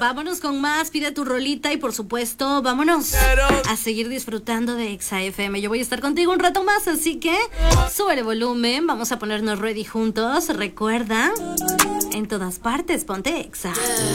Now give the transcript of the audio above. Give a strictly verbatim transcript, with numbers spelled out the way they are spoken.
Vámonos con más, pide tu rolita y por supuesto, vámonos a seguir disfrutando de Exa F M. Yo voy a estar contigo un rato más, así que sube el volumen, vamos a ponernos ready juntos. Recuerda, en todas partes, ponte Exa.